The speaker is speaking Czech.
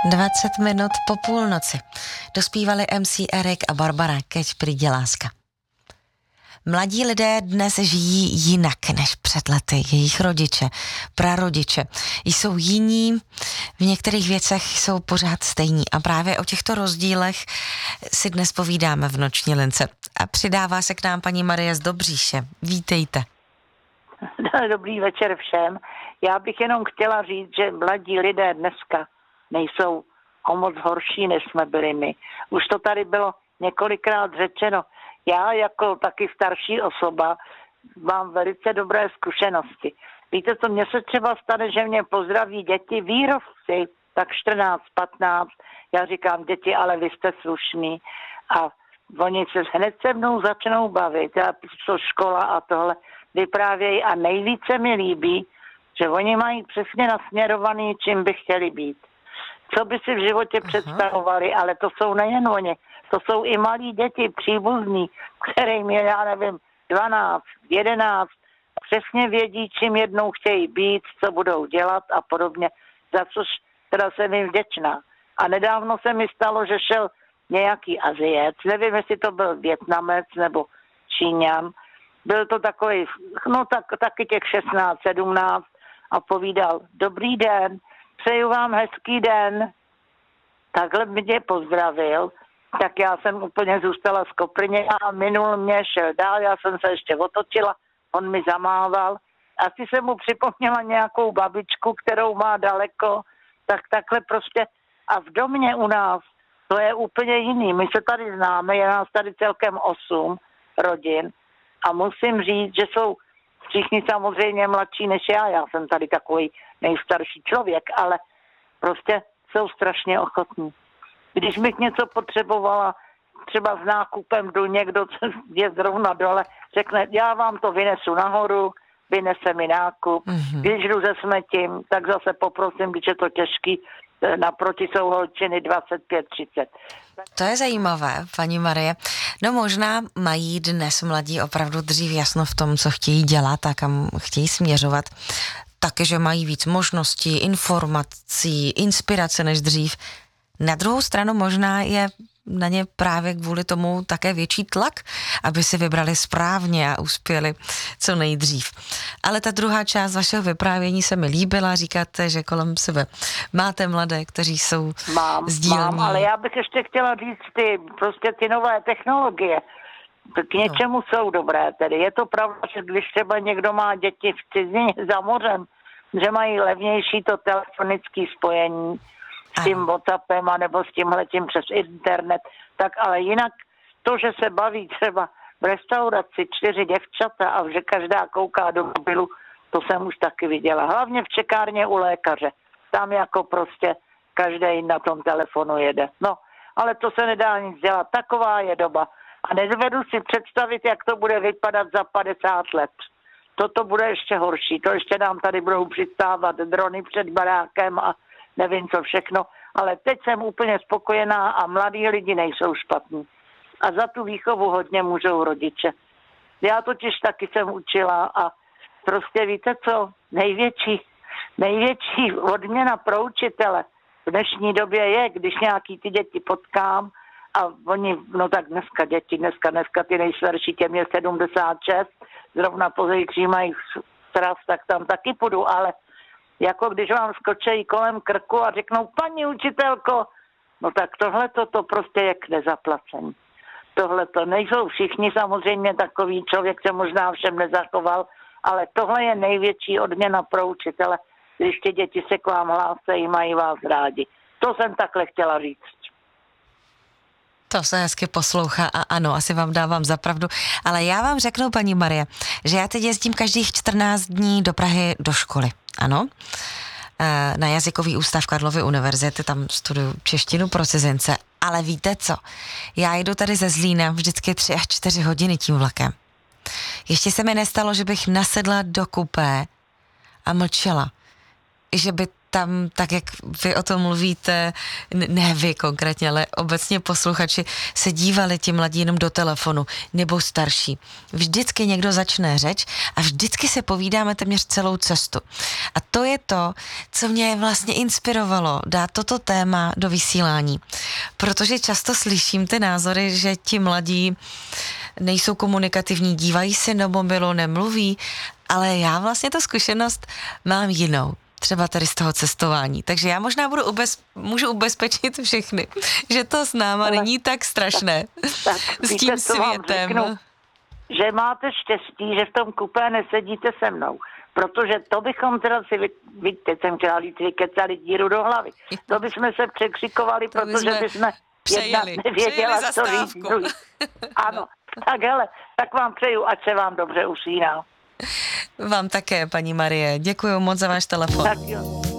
20 minut po půlnoci. Dospívali MC Erik a Barbara, Keď přijde láska. Mladí lidé dnes žijí jinak než před lety. Jejich rodiče, prarodiče jsou jiní, v některých věcech jsou pořád stejní. A právě o těchto rozdílech si dnes povídáme v Noční lince. A přidává se k nám paní Marie z Dobříše. Vítejte. Dobrý večer všem. Já bych jenom chtěla říct, že mladí lidé dneska nejsou o moc horší, než jsme byli my. Už to tady bylo několikrát řečeno. Já jako taky starší osoba mám velice dobré zkušenosti. Víte co, mně se třeba stane, že mě pozdraví děti, výrobci, tak 14, 15. Já říkám, děti, ale vy jste slušný. A oni se hned se mnou začnou bavit. A co škola a tohle vyprávějí. A nejvíce mi líbí, že oni mají přesně nasměrovaný, čím by chtěli být. Co by si v životě představovali, ale to jsou nejen oni. To jsou i malí děti, příbuzní, kterým je, já nevím, 12, 11, přesně vědí, čím jednou chtějí být, co budou dělat a podobně, za což teda jsem jim vděčná. A nedávno se mi stalo, že šel nějaký Aziec, nevím, jestli to byl Vietnamec nebo Číňan, byl to takový, no taky těch 16, 17 a povídal, dobrý den, přeju vám hezký den. Takhle mě pozdravil, tak já jsem úplně zůstala z koprně a minul mě, šel dál, já jsem se ještě otočila, on mi zamával. Asi jsem mu připomněla nějakou babičku, kterou má daleko, tak takhle prostě. A v domě u nás to je úplně jiný. My se tady známe, je nás tady celkem 8 rodin a musím říct, že jsou všichni samozřejmě mladší než já. Já jsem tady takový nejstarší člověk, ale prostě jsou strašně ochotní. Když bych něco potřebovala, třeba s nákupem jdu, někdo je zrovna dole, řekne, já vám to vynesu nahoru, vynese mi nákup. Když jdu se smetím, tak zase poprosím, když je to těžký, naproti jsou holčiny 25-30. To je zajímavé, paní Marie. No možná mají dnes mladí opravdu dřív jasno v tom, co chtějí dělat a kam chtějí směřovat. Taky, že mají víc možností, informací, inspirace než dřív. Na druhou stranu možná je na ně právě kvůli tomu také větší tlak, aby si vybrali správně a uspěli co nejdřív. Ale ta druhá část vašeho vyprávění se mi líbila, říkáte, že kolem sebe máte mladé, kteří jsou sdílní. Mám, ale já bych ještě chtěla říct ty nové technologie. K něčemu jsou dobré tedy. Je to pravda, že když třeba někdo má děti v cizině za mořem, že mají levnější to telefonické spojení, s tím WhatsAppem nebo s tímhletím přes internet, tak ale jinak to, že se baví třeba v restauraci 4 děvčata a že každá kouká do mobilu, to jsem už taky viděla. Hlavně v čekárně u lékaře. Tam jako prostě každý na tom telefonu jede. No, ale to se nedá nic dělat. Taková je doba. A nedovedu si představit, jak to bude vypadat za 50 let. Toto bude ještě horší. To ještě nám tady budou přistávat drony před barákem a nevím co všechno, ale teď jsem úplně spokojená a mladí lidi nejsou špatní. A za tu výchovu hodně můžou rodiče. Já totiž taky jsem učila a prostě víte co, největší odměna pro učitele v dnešní době je, když nějaký ty děti potkám a oni, no tak dneska ty nejstarší, těm je 76, zrovna pozítří mají sraz, tak tam taky půjdu, ale jako když vám skočejí kolem krku a řeknou, paní učitelko, no tak tohleto to prostě je k nezaplacení. Tohleto nejsou všichni samozřejmě takový, člověk se možná všem nezachoval, ale tohle je největší odměna pro učitele, když ty děti se k vám hlásejí, mají vás rádi. To jsem takhle chtěla říct. To se hezky poslouchá a ano, asi vám dávám za pravdu, ale já vám řeknu, paní Marie, že já teď jezdím každých 14 dní do Prahy do školy, ano, na jazykový ústav Karlovy univerzity, tam studuju češtinu pro cizince, ale víte co, já jdu tady ze Zlína vždycky 3 až 4 hodiny tím vlakem. Ještě se mi nestalo, že bych nasedla do kupé a mlčela, že by tam, tak jak vy o tom mluvíte, ne vy konkrétně, ale obecně posluchači se dívali ti mladí jenom do telefonu, nebo starší. Vždycky někdo začne řeč a vždycky se povídáme téměř celou cestu. A to je to, co mě vlastně inspirovalo dát toto téma do vysílání. Protože často slyším ty názory, že ti mladí nejsou komunikativní, dívají si do mobilu, nemluví, ale já vlastně tu zkušenost mám jinou. Třeba tady z toho cestování. Takže já možná můžu ubezpečit všechny, že to s náma není tak strašné. Tak, s tím světem. Řeknu, že máte štěstí, že v tom kupé nesedíte se mnou. Protože to bychom teda teď jsem chtěla říct, vykecali díru do hlavy. To bychom se překřikovali, protože bychom jedna nevěděla, co říct. Ano, tak hele, tak vám přeju, ať se vám dobře usíná. Vám také, paní Marie. Děkuji moc za váš telefon. Tak jo.